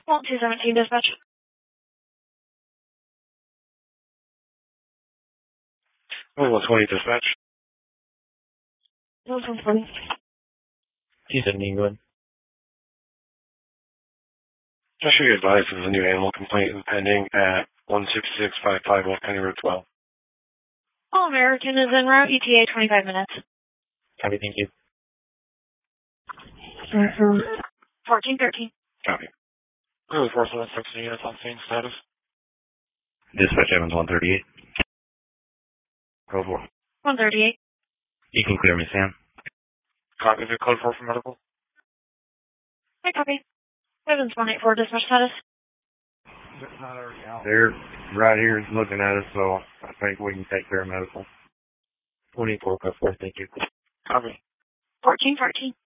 Well, 217 dispatch. Oh, 120 dispatch. 120. 217, go ahead. I should be advised there's a new animal complaint pending at 16655 West County Road 12. All American is en route, ETA 25 minutes. Copy, thank you. 1413. Copy. Code 476 units on scene status. Dispatch Evans 138. Code 4. 138. You can clear me, Sam. Copy the code 4 for medical. I copy. Evans 184, dispatch status. They're right here looking at us, so I think we can take care of medical. 24, code 4, thank you. Copy. 1413.